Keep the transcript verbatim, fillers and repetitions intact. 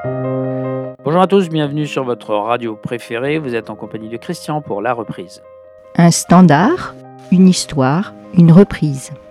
Bonjour à tous, bienvenue sur votre radio préférée. Vous êtes en compagnie de Christian pour La Reprise. Un standard, une histoire, une reprise.